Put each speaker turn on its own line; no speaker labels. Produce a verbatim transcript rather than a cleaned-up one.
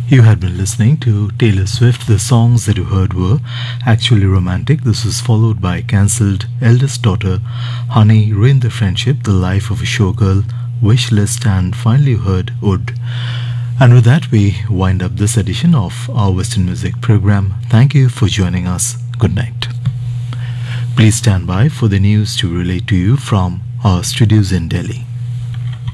You had been listening to Taylor Swift. The songs that you heard were Actually Romantic. This was followed by Cancelled, Eldest Daughter, Honey, Ruin the Friendship, The Life of a Showgirl, Wish List, and finally you heard Wood. And with that, we wind up this edition of our Western Music program. Thank you for joining us. Good night. Please stand by for the news to relate to you from our studios in Delhi.